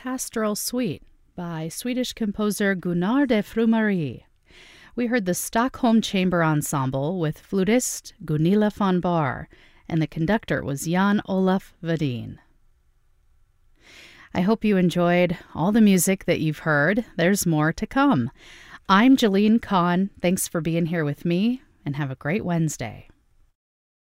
Pastoral Suite by Swedish composer Gunnar de Frumari. We heard the Stockholm Chamber Ensemble with flutist Gunilla von Bahr, and the conductor was Jan Olaf Vadin. I hope you enjoyed all the music that you've heard. There's more to come. I'm Jalene Kahn. Thanks for being here with me, and have a great Wednesday.